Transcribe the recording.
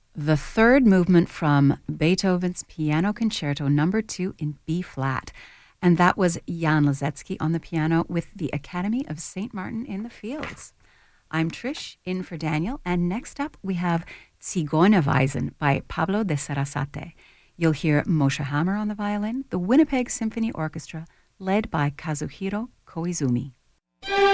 the third movement from Beethoven's Piano Concerto No. 2 in B-flat. And that was Jan Lazetsky on the piano with the Academy of St. Martin in the Fields. I'm Trish, in for Daniel, and next up we have Zigeunerweisen by Pablo de Sarasate. You'll hear Moshe Hammer on the violin, the Winnipeg Symphony Orchestra, led by Kazuhiro Koizumi.